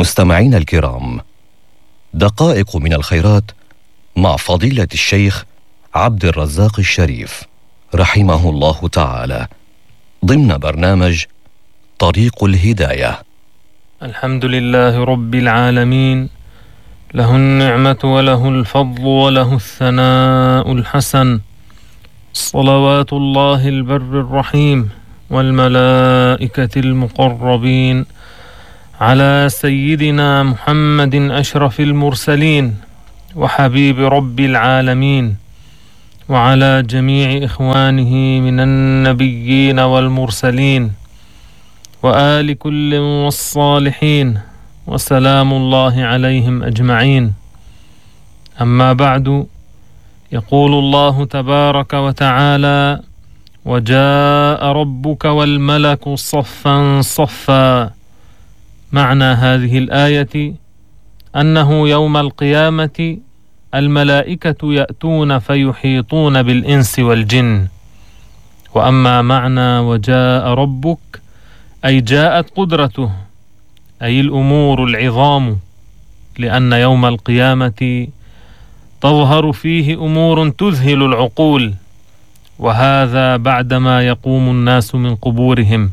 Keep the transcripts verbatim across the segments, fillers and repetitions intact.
مستمعين الكرام، دقائق من الخيرات مع فضيلة الشيخ عبد الرزاق الشريف رحمه الله تعالى ضمن برنامج طريق الهداية. الحمد لله رب العالمين، له النعمة وله الفضل وله الثناء الحسن، صلوات الله البر الرحيم والملائكة المقربين على سيدنا محمد أشرف المرسلين وحبيب رب العالمين، وعلى جميع إخوانه من النبيين والمرسلين وآل كل والصالحين، وسلام الله عليهم أجمعين. أما بعد، يقول الله تبارك وتعالى: وجاء ربك والملك صفا صفا. معنى هذه الآية أنه يوم القيامة الملائكة يأتون فيحيطون بالإنس والجن. وأما معنى وجاء ربك أي جاءت قدرته، أي الأمور العظام، لأن يوم القيامة تظهر فيه أمور تذهل العقول، وهذا بعدما يقوم الناس من قبورهم،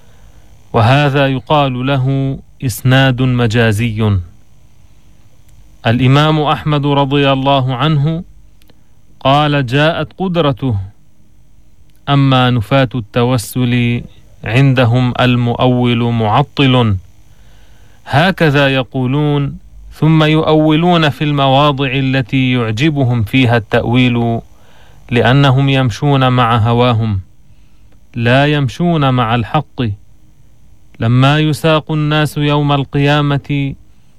وهذا يقال له إسناد مجازي. الإمام أحمد رضي الله عنه قال: جاءت قدرته. أما نفاة التوسل عندهم المؤول معطل، هكذا يقولون، ثم يؤولون في المواضع التي يعجبهم فيها التأويل، لأنهم يمشون مع هواهم لا يمشون مع الحق. لما يساق الناس يوم القيامة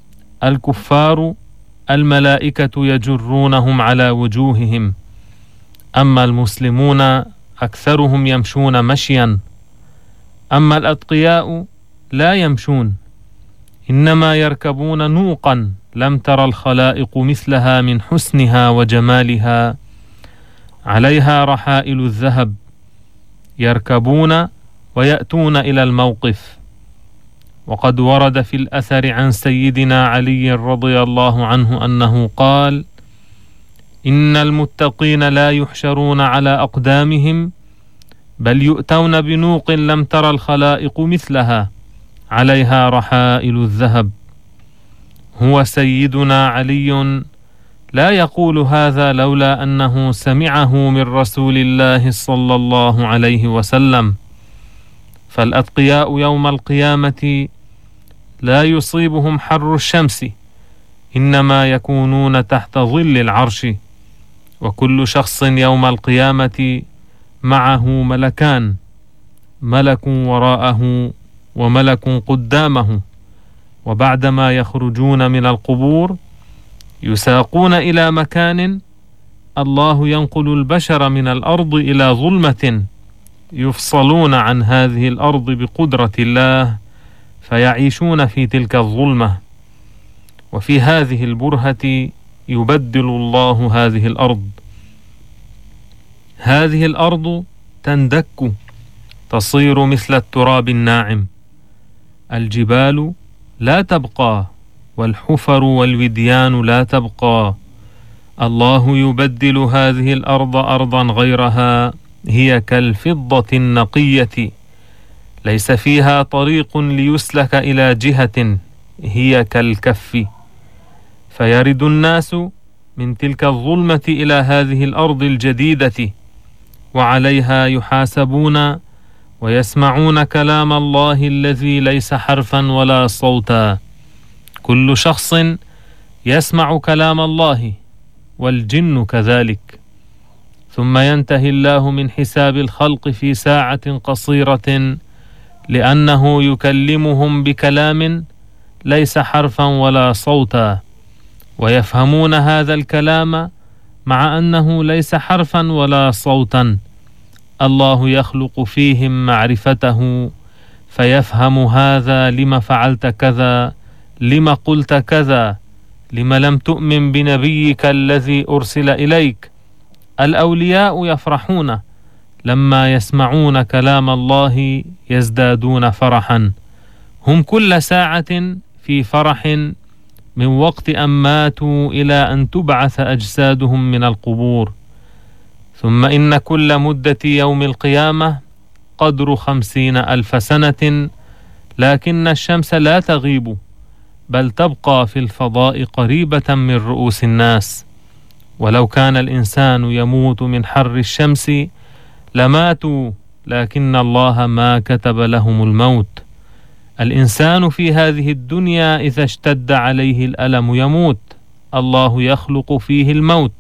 الكفار الملائكة يجرونهم على وجوههم، أما المسلمون أكثرهم يمشون مشيا، أما الأتقياء لا يمشون، إنما يركبون نوقا لم تر الخلائق مثلها من حسنها وجمالها، عليها رحائل الذهب، يركبون ويأتون إلى الموقف. وقد ورد في الأثر عن سيدنا علي رضي الله عنه أنه قال: إن المتقين لا يحشرون على أقدامهم، بل يؤتون بنوق لم تر الخلائق مثلها، عليها رحائل الذهب. هو سيدنا علي لا يقول هذا لولا أنه سمعه من رسول الله صلى الله عليه وسلم. فالأتقياء يوم القيامة لا يصيبهم حر الشمس، إنما يكونون تحت ظل العرش. وكل شخص يوم القيامة معه ملكان، ملك وراءه وملك قدامه، وبعدما يخرجون من القبور يساقون إلى مكان الله ينقل البشر من الأرض إلى ظلمة، يفصلون عن هذه الأرض بقدرة الله، فيعيشون في تلك الظلمة. وفي هذه البرهة يبدل الله هذه الأرض. هذه الأرض تندك، تصير مثل التراب الناعم. الجبال لا تبقى، والحفر والوديان لا تبقى. الله يبدل هذه الأرض أرضا غيرها، هي كالفضة النقية، ليس فيها طريق ليسلك إلى جهة، هي كالكف. فيرد الناس من تلك الظلمة إلى هذه الأرض الجديدة، وعليها يحاسبون ويسمعون كلام الله الذي ليس حرفا ولا صوتا. كل شخص يسمع كلام الله، والجن كذلك. ثم ينتهي الله من حساب الخلق في ساعة قصيرة، لأنه يكلمهم بكلام ليس حرفا ولا صوتا، ويفهمون هذا الكلام مع أنه ليس حرفا ولا صوتا. الله يخلق فيهم معرفته، فيفهم هذا: لما فعلت كذا، لما قلت كذا، لما لم تؤمن بنبيك الذي أرسل إليك. الأولياء يفرحون لما يسمعون كلام الله، يزدادون فرحا. هم كل ساعة في فرح من وقت أن ماتوا إلى أن تبعث أجسادهم من القبور. ثم إن كل مدة يوم القيامة قدر خمسين ألف سنة، لكن الشمس لا تغيب بل تبقى في الفضاء قريبة من رؤوس الناس. ولو كان الإنسان يموت من حر الشمس لماتوا، لكن الله ما كتب لهم الموت. الإنسان في هذه الدنيا إذا اشتد عليه الألم يموت، الله يخلق فيه الموت.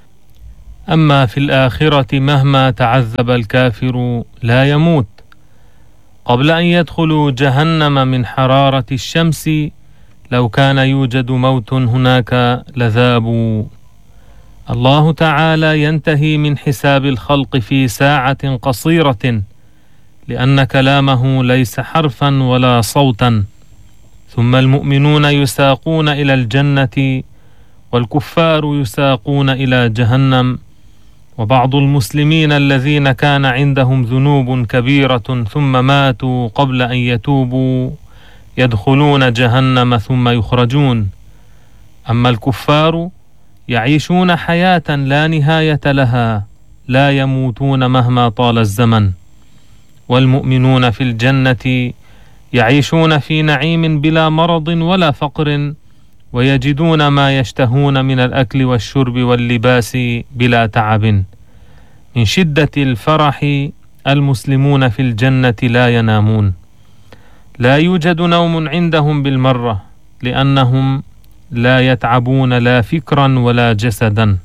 أما في الآخرة مهما تعذب الكافر لا يموت. قبل أن يدخلوا جهنم من حرارة الشمس لو كان يوجد موت هناك لذابوا. الله تعالى ينتهي من حساب الخلق في ساعة قصيرة، لأن كلامه ليس حرفا ولا صوتا. ثم المؤمنون يساقون إلى الجنة والكفار يساقون إلى جهنم. وبعض المسلمين الذين كان عندهم ذنوب كبيرة ثم ماتوا قبل أن يتوبوا يدخلون جهنم ثم يخرجون. أما الكفار يعيشون حياة لا نهاية لها، لا يموتون مهما طال الزمن. والمؤمنون في الجنة يعيشون في نعيم بلا مرض ولا فقر، ويجدون ما يشتهون من الأكل والشرب واللباس بلا تعب. من شدة الفرح المسلمون في الجنة لا ينامون، لا يوجد نوم عندهم بالمرة، لأنهم لا يتعبون لا فكرا ولا جسدا.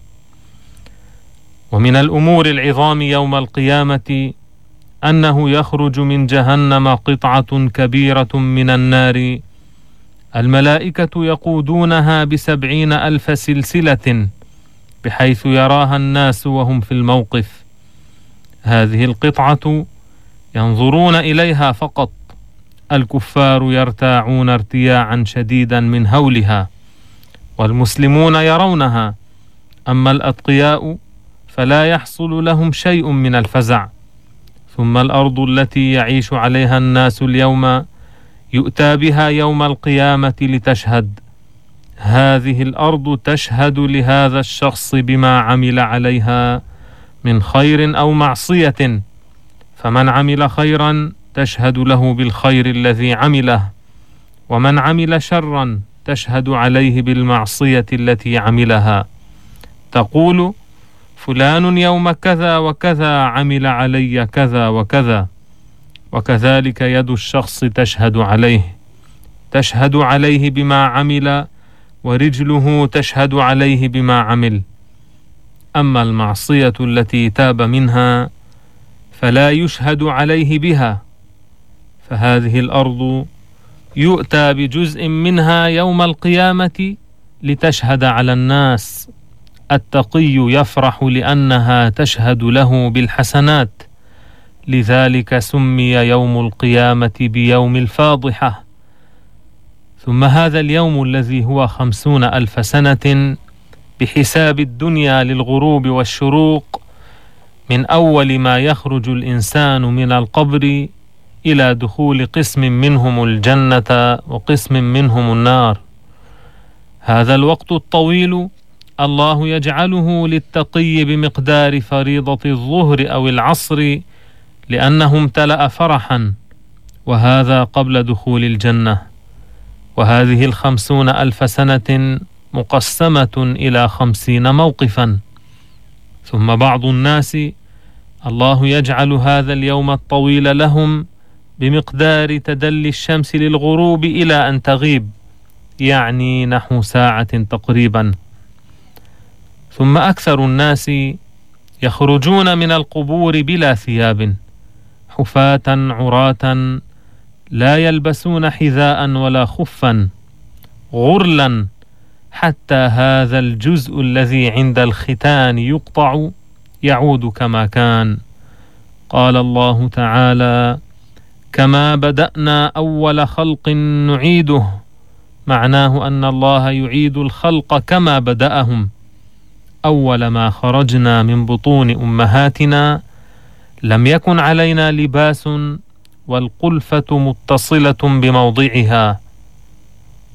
ومن الأمور العظام يوم القيامة أنه يخرج من جهنم قطعة كبيرة من النار، الملائكة يقودونها بسبعين ألف سلسلة بحيث يراها الناس وهم في الموقف. هذه القطعة ينظرون إليها فقط، الكفار يرتاعون ارتياعا شديدا من هولها، والمسلمون يرونها. أما الأتقياء فلا يحصل لهم شيء من الفزع. ثم الأرض التي يعيش عليها الناس اليوم يؤتى بها يوم القيامة لتشهد. هذه الأرض تشهد لهذا الشخص بما عمل عليها من خير أو معصية، فمن عمل خيرا تشهد له بالخير الذي عمله، ومن عمل شرا تشهد عليه بالمعصية التي عملها. تقول فلان يوم كذا وكذا عمل علي كذا وكذا، وكذلك يد الشخص تشهد عليه، تشهد عليه بما عمل، ورجله تشهد عليه بما عمل. أما المعصية التي تاب منها فلا يشهد عليه بها. فهذه الأرض يؤتى بجزء منها يوم القيامة لتشهد على الناس. التقي يفرح لأنها تشهد له بالحسنات، لذلك سمي يوم القيامة بيوم الفاضحة. ثم هذا اليوم الذي هو خمسون ألف سنة بحساب الدنيا للغروب والشروق، من أول ما يخرج الإنسان من القبر إلى دخول قسم منهم الجنة وقسم منهم النار. هذا الوقت الطويل الله يجعله للتقي بمقدار فريضة الظهر أو العصر، لأنه امتلأ فرحا، وهذا قبل دخول الجنة. وهذه الخمسون ألف سنة مقسمة إلى خمسين موقفا. ثم بعض الناس الله يجعل هذا اليوم الطويل لهم بمقدار تدلي الشمس للغروب إلى أن تغيب، يعني نحو ساعة تقريبا. ثم أكثر الناس يخرجون من القبور بلا ثياب، حفاة عراة لا يلبسون حذاء ولا خفا، غرلا، حتى هذا الجزء الذي عند الختان يقطع يعود كما كان. قال الله تعالى: كما بدأنا أول خلق نعيده، معناه أن الله يعيد الخلق كما بدأهم. أول ما خرجنا من بطون أمهاتنا لم يكن علينا لباس، والقلفة متصلة بموضعها.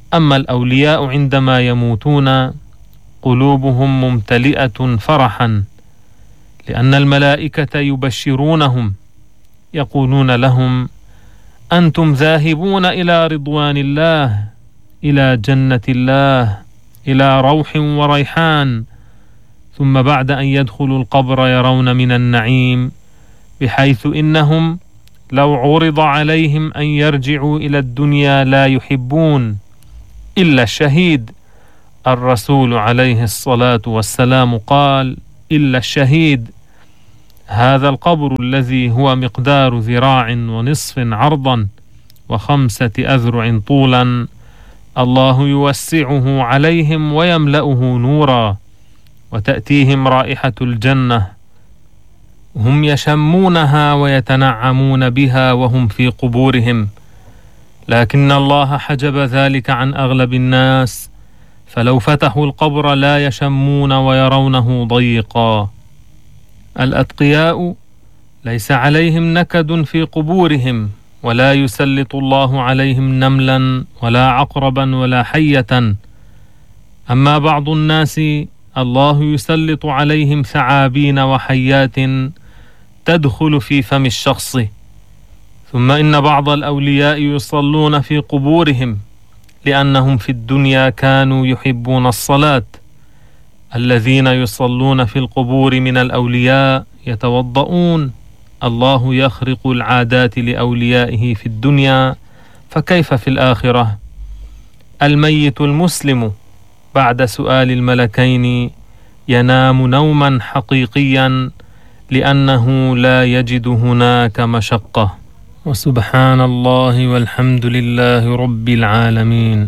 أما الأولياء عندما يموتون قلوبهم ممتلئة فرحا، لأن الملائكة يبشرونهم يقولون لهم: أنتم ذاهبون إلى رضوان الله، إلى جنة الله، إلى روح وريحان. ثم بعد أن يدخلوا القبر يرون من النعيم، بحيث إنهم لو عرض عليهم أن يرجعوا إلى الدنيا لا يحبون إلا الشهيد. الرسول عليه الصلاة والسلام قال: إلا الشهيد. هذا القبر الذي هو مقدار ذراع ونصف عرضا وخمسة أذرع طولا، الله يوسعه عليهم ويملأه نورا، وتأتيهم رائحة الجنة، هم يشمونها ويتنعمون بها وهم في قبورهم. لكن الله حجب ذلك عن أغلب الناس، فلو فتحوا القبر لا يشمون ويرونه ضيقا. الأتقياء ليس عليهم نكد في قبورهم، ولا يسلط الله عليهم نملا ولا عقربا ولا حية. أما بعض الناس الله يسلط عليهم ثعابين وحيات تدخل في فم الشخص. ثم إن بعض الأولياء يصلون في قبورهم لأنهم في الدنيا كانوا يحبون الصلاة. الذين يصلون في القبور من الأولياء يتوضؤون. الله يخرق العادات لأوليائه في الدنيا، فكيف في الآخرة؟ الميت المسلم بعد سؤال الملكين ينام نوما حقيقيا، لأنه لا يجد هناك مشقة. وسبحان الله والحمد لله رب العالمين.